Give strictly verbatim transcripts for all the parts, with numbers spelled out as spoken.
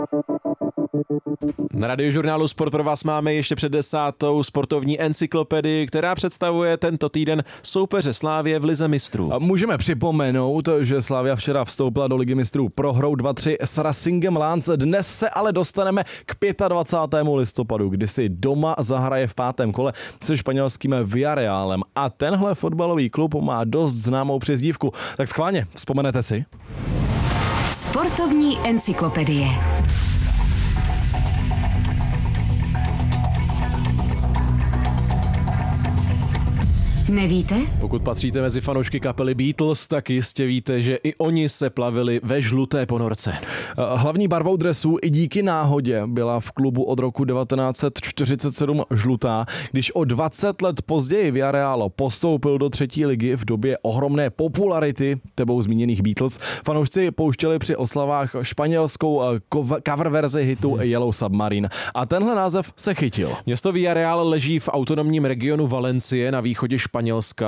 Na Radiožurnálu Sport pro vás máme ještě před desátou sportovní encyklopedii, která představuje tento týden soupeře Slavie v Lize mistrů. A můžeme připomenout, že Slavia včera vstoupila do Ligy mistrů prohrou dva tři s Racingem Linz. Dnes se ale dostaneme k dvacátému pátého listopadu, kdy si doma zahraje v pátém kole se španělským Villarrealem. A tenhle fotbalový klub má dost známou přezdívku. Tak schválně, vzpomenete si? Sportovní encyklopedie. Nevíte? Pokud patříte mezi fanoušky kapely Beatles, tak jistě víte, že i oni se plavili ve žluté ponorce. Hlavní barvou dresů i díky náhodě byla v klubu od roku devatenáct set čtyřicet sedm žlutá, když o dvacet let později Villarreal postoupil do třetí ligy v době ohromné popularity tebou zmíněných Beatles. Fanoušci pouštěli při oslavách španělskou cover verzi hitu Yellow Submarine a tenhle název se chytil. Město Villarreal leží v autonomním regionu Valencie na východě Španělska.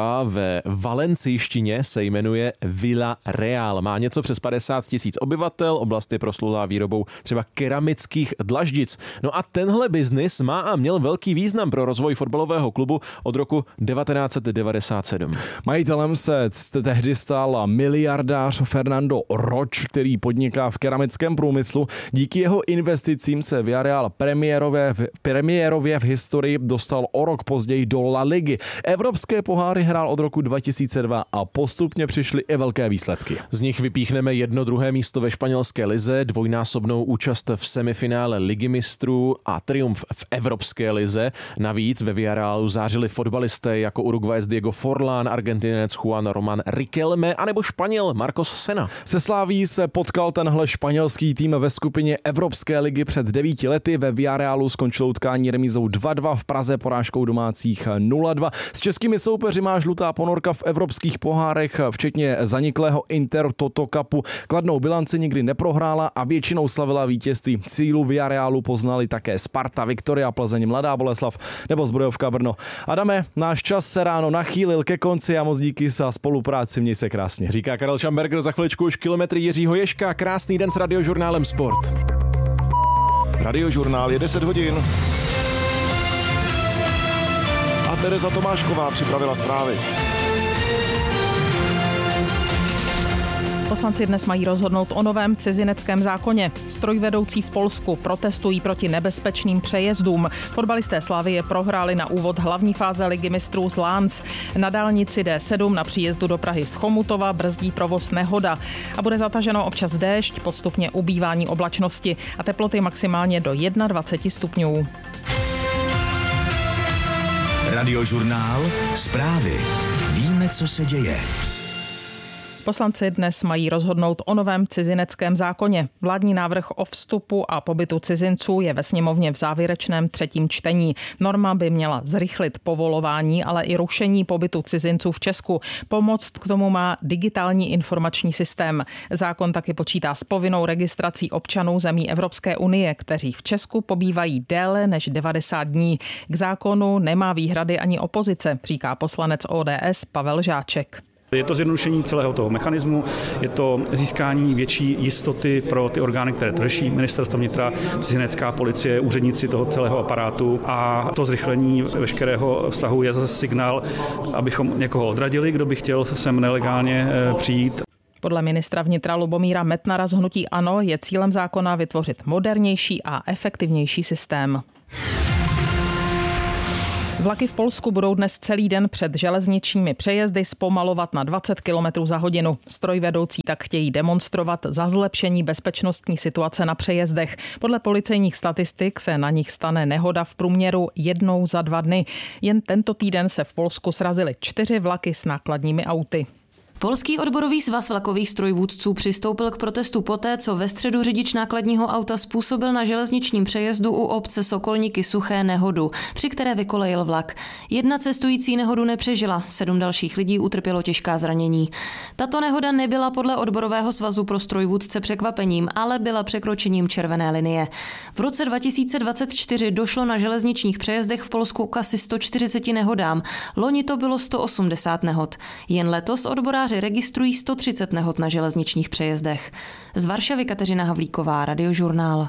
Ve valencijštině se jmenuje Villarreal. Má něco přes padesát tisíc obyvatel, oblast je proslulá výrobou třeba keramických dlaždic. No a tenhle biznis má a měl velký význam pro rozvoj fotbalového klubu od roku devatenáct set devadesát sedm. Majitelem se tehdy stal miliardář Fernando Roch, který podniká v keramickém průmyslu. Díky jeho investicím se Villarreal premiérově, premiérově v historii dostal o rok později do La Ligy. Evropské poháry hrál od roku dva tisíce dva a postupně přišly i velké výsledky. Z nich vypíchneme jedno druhé místo ve španělské lize, dvojnásobnou účast v semifinále Ligy mistrů a triumf v Evropské lize. Navíc ve Villarrealu zářili fotbalisté jako Uruguayec Diego Forlán, Argentinec Juan Román Riquelme anebo Španěl Marcos Senna. Se Slavií se potkal tenhle španělský tým ve skupině Evropské ligy před devíti lety. Ve Villarrealu skončilo utkání remízou dva dva, v Praze porážkou domácích nula dva. S českými soupeři má žlutá ponorka v evropských pohárech, včetně zaniklého Inter Toto Cupu. Kladnou bilanci nikdy neprohrála a většinou slavila vítězství. Sílu Villarrealu poznali také Sparta, Viktoria Plzeň, Mladá Boleslav nebo Zbrojovka Brno. Adame, náš čas se ráno nachýlil ke konci a moc díky za spolupráci, měj se krásně. Říká Karel Šamberger, za chviličku už kilometry Jiřího Ježka. Krásný den s Radiožurnálem Sport. Radiožurnál je deset hodin. A Tereza Tomášková připravila zprávy. Poslanci dnes mají rozhodnout o novém cizineckém zákoně. Strojvedoucí v Polsku protestují proti nebezpečným přejezdům. Fotbalisté Slavie prohráli na úvod hlavní fáze Ligy mistrů z Linz. Na dálnici D sedm na příjezdu do Prahy z Chomutova brzdí provoz nehoda. A bude zataženo občas déšť, postupně ubývání oblačnosti a teploty maximálně do dvacet jedna stupňů. Radiožurnál Zprávy. Víme, co se děje. Poslanci dnes mají rozhodnout o novém cizineckém zákoně. Vládní návrh o vstupu a pobytu cizinců je ve sněmovně v závěrečném třetím čtení. Norma by měla zrychlit povolování, ale i rušení pobytu cizinců v Česku. Pomoct k tomu má digitální informační systém. Zákon taky počítá s povinnou registrací občanů zemí Evropské unie, kteří v Česku pobývají déle než devadesát dní. K zákonu nemá výhrady ani opozice, říká poslanec O D S Pavel Žáček. Je to zjednodušení celého toho mechanismu, je to získání větší jistoty pro ty orgány, které to řeší, ministerstvo vnitra, cizinecká policie, úředníci toho celého aparátu a to zrychlení veškerého vztahu je zase signál, abychom někoho odradili, kdo by chtěl sem nelegálně přijít. Podle ministra vnitra Lubomíra Metnara z hnutí ANO je cílem zákona vytvořit modernější a efektivnější systém. Vlaky v Polsku budou dnes celý den před železničními přejezdy zpomalovat na dvacet kilometrů za hodinu. Strojvedoucí tak chtějí demonstrovat za zlepšení bezpečnostní situace na přejezdech. Podle policejních statistik se na nich stane nehoda v průměru jednou za dva dny. Jen tento týden se v Polsku srazily čtyři vlaky s nákladními auty. Polský odborový svaz vlakových strojvůdců přistoupil k protestu poté, co ve středu řidič nákladního auta způsobil na železničním přejezdu u obce Sokolníky Suché nehodu, při které vykolejil vlak. Jedna cestující nehodu nepřežila, sedm dalších lidí utrpělo těžká zranění. Tato nehoda nebyla podle odborového svazu pro strojvůdce překvapením, ale byla překročením červené linie. V roce dva tisíce dvacet čtyři došlo na železničních přejezdech v Polsku k asi sto čtyřiceti nehodám. Loni to bylo sto osmdesát nehod. Jen letos odboráři funkcionáři registrují sto třicet nehod na železničních přejezdech. Z Varšavy Kateřina Havlíková, Radiožurnál.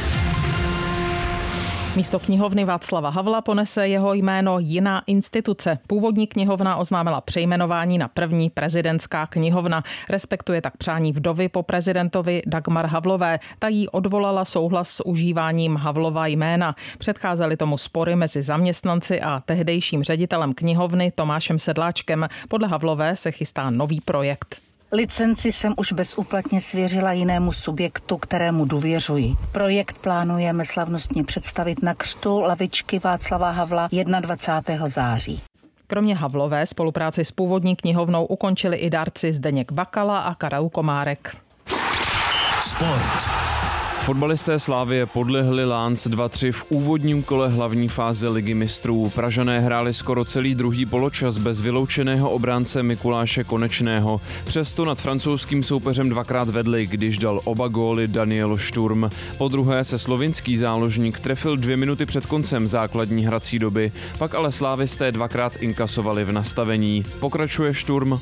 Místo knihovny Václava Havla ponese jeho jméno jiná instituce. Původní knihovna oznámila přejmenování na první prezidentská knihovna. Respektuje tak přání vdovy po prezidentovi Dagmar Havlové. Ta jí odvolala souhlas s užíváním Havlova jména. Předcházely tomu spory mezi zaměstnanci a tehdejším ředitelem knihovny Tomášem Sedláčkem. Podle Havlové se chystá nový projekt. Licenci jsem už bezúplatně svěřila jinému subjektu, kterému důvěřuji. Projekt plánujeme slavnostně představit na křtu lavičky Václava Havla dvacátého prvního září. Kromě Havlové spolupráci s původní knihovnou ukončili i dárci Zdeněk Bakala a Karel Komárek. Sport. Fotbalisté Slavie podlehli Lans dva tři v úvodním kole hlavní fáze Ligy mistrů. Pražané hráli skoro celý druhý poločas bez vyloučeného obránce Mikuláše Konečného. Přesto nad francouzským soupeřem dvakrát vedli, když dal oba góly Daniel Sturm. Po druhé se slovinský záložník trefil dvě minuty před koncem základní hrací doby, pak ale slávisté dvakrát inkasovali v nastavení. Pokračuje Sturm.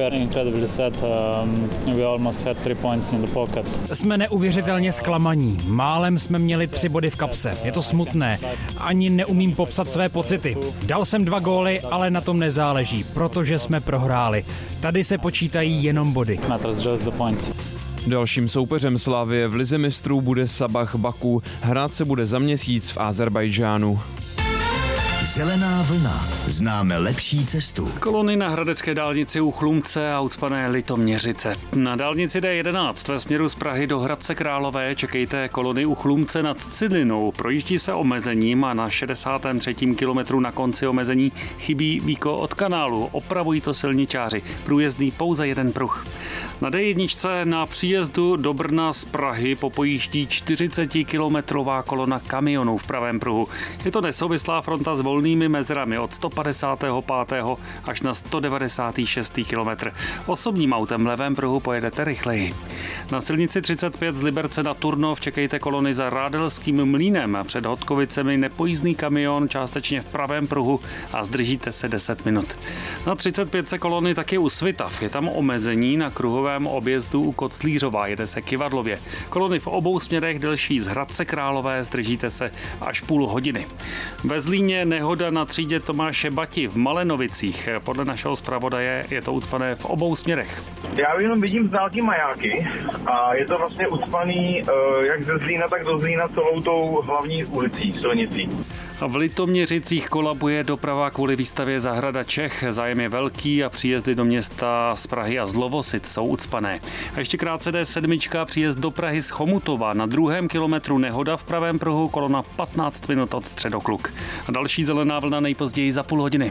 Jsme neuvěřitelně zklamaní. Málem jsme měli tři body v kapse. Je to smutné. Ani neumím popsat své pocity. Dal jsem dva góly, ale na tom nezáleží, protože jsme prohráli. Tady se počítají jenom body. Dalším soupeřem Slavie v lize mistrů bude Sabah Baku. Hrát se bude za měsíc v Azerbajdžánu. Zelená vlna. Známe lepší cestu. Kolony na hradecké dálnici u Chlumce a ucpané Litoměřice. Na dálnici D jedenáct ve směru z Prahy do Hradce Králové čekejte kolony u Chlumce nad Cidlinou. Projíždí se omezením a na šedesátém třetím kilometru na konci omezení chybí víko od kanálu. Opravují to silničáři. Průjezdný pouze jeden pruh. Na D jedna na příjezdu do Brna z Prahy popojíždí čtyřicetikilometrová kolona kamionů v pravém pruhu. Je to nesouvislá fronta s volnými mezrami od sto padesátého pátého až na sto devadesátý šestý kilometr. Osobním autem v levém pruhu pojedete rychleji. Na silnici třicet pět z Liberce na Turnov čekejte kolony za Rádelským mlýnem. Před Hodkovicemi nepojízdný kamion částečně v pravém pruhu a zdržíte se deset minut. Na třicet pět se kolony taky u Svitav. Je tam omezení na kruhovém objezdu u Koclířova. Jede se Kyvadlově. Kolony v obou směrech delší z Hradce Králové, zdržíte se až půl hodiny. Ve Zlíně nehoda na třídě Tomáše Bati v Malenovicích. Podle našeho zpravodaje je to ucpané v obou směrech. Já jenom vidím z dálky majáky a je to vlastně ucpaný jak ze Zlína, tak do Zlína celou tou hlavní ulicí, silnicí. V Litoměřicích kolabuje doprava kvůli výstavě Zahrada Čech. Zájem je velký a příjezdy do města z Prahy a z Lovosic jsou ucpané. A ještě krátce D sedm, příjezd do Prahy z Chomutova. Na druhém kilometru nehoda v pravém pruhu, kolona patnáct minut od Středokluk. A další zelená vlna nejpozději za půl hodiny.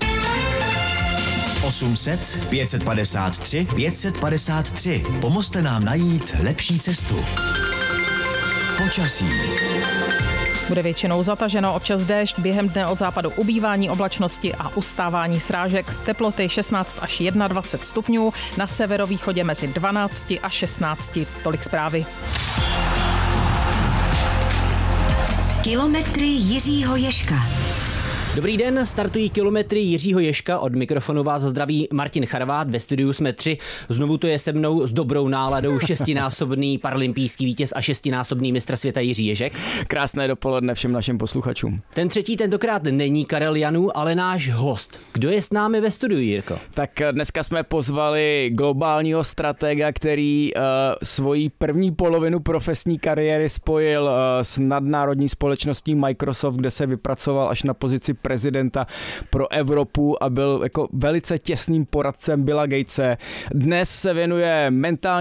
osm set pět set padesát tři pět set padesát tři. Pomozte nám najít lepší cestu. Počasí. Bude většinou zataženo, občas déšť, během dne od západu ubývání oblačnosti a ustávání srážek. Teploty šestnáct až dvacet jedna stupňů, na severovýchodě mezi dvanáct a šestnáct. Tolik zprávy. Kilometry Jiřího Ježka. Dobrý den, startují kilometry Jiřího Ježka, od mikrofonu vás zdraví Martin Charvát, ve studiu jsme tři, znovu to je se mnou s dobrou náladou šestinásobný paralympijský vítěz a šestinásobný mistr světa Jiří Ježek. Krásné dopoledne všem našim posluchačům. Ten třetí tentokrát není Karel Janů, ale náš host. Kdo je s námi ve studiu, Jirko? Tak dneska jsme pozvali globálního stratega, který uh, svoji první polovinu profesní kariéry spojil uh, s nadnárodní společností Microsoft, kde se vypracoval až na pozici prezidenta pro Evropu a byl jako velice těsným poradcem Billa Gatese. Dnes se věnuje mentální